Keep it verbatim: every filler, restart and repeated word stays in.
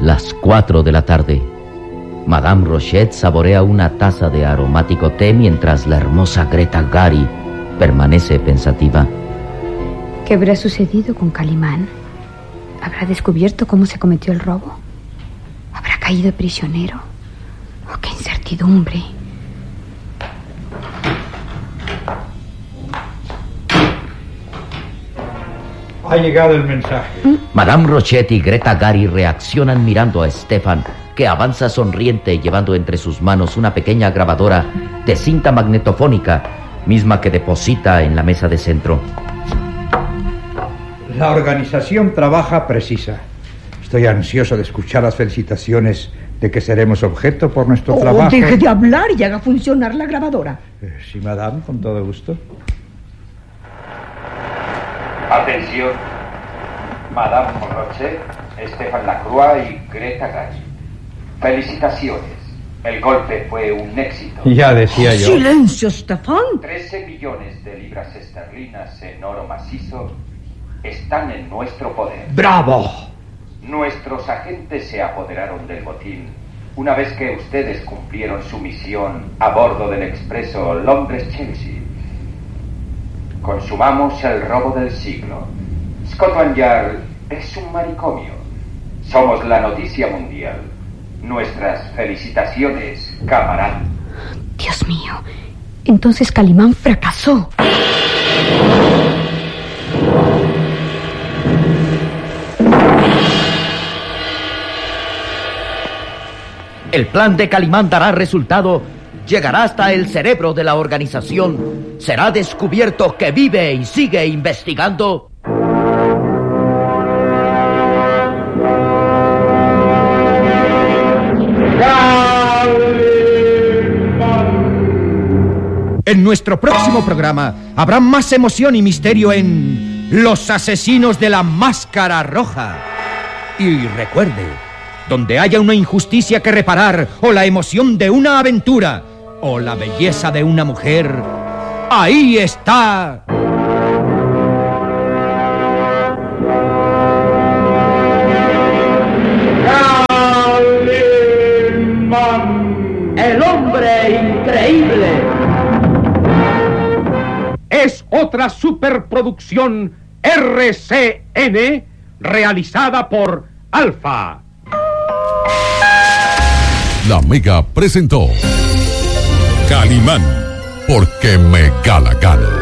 Las cuatro de la tarde. Madame Rochet saborea una taza de aromático té mientras la hermosa Greta Gary permanece pensativa. ¿Qué habrá sucedido con Calimán? ¿Habrá descubierto cómo se cometió el robo? ¿Habrá caído prisionero? ¡Oh, qué incertidumbre! Ha llegado el mensaje. ¿Mm? Madame Rochet y Greta Gary reaccionan mirando a Stefan, que avanza sonriente llevando entre sus manos una pequeña grabadora de cinta magnetofónica, misma que deposita en la mesa de centro. La organización trabaja precisa. Estoy ansioso de escuchar las felicitaciones de que seremos objeto por nuestro oh, trabajo. Deje de hablar y haga funcionar la grabadora. Eh, sí, madame, con todo gusto. Atención, Madame Rochet, Stefan Lacroix y Greta Gary. Felicitaciones. El golpe fue un éxito. Ya decía yo. ¡Silencio, Stefan! trece millones de libras esterlinas en oro macizo están en nuestro poder. ¡Bravo! Nuestros agentes se apoderaron del botín una vez que ustedes cumplieron su misión a bordo del expreso Londres-Chelsea. Consumamos el robo del siglo. Scotland Yard es un manicomio. Somos la noticia mundial. Nuestras felicitaciones, camarada. Dios mío, entonces Calimán fracasó. El plan de Calimán dará resultado, llegará hasta el cerebro de la organización, será descubierto que vive y sigue investigando. En nuestro próximo programa habrá más emoción y misterio en Los Asesinos de la Máscara Roja. Y recuerde, donde haya una injusticia que reparar, o la emoción de una aventura, o la belleza de una mujer, ahí está. Calimán, el hombre increíble. Es otra superproducción R C N realizada por Alfa. La Mega presentó Calimán, porque me gana gana.